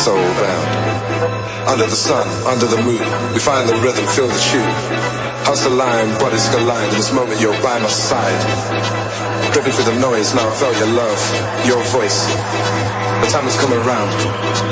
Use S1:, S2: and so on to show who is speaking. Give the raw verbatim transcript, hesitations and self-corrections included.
S1: soul bound. Under the sun, under the moon, we find the rhythm, feel the tune. Hearts align, bodies collide. In this moment you're by my side. Driven through the noise, now I felt your love, your voice. The time has come around.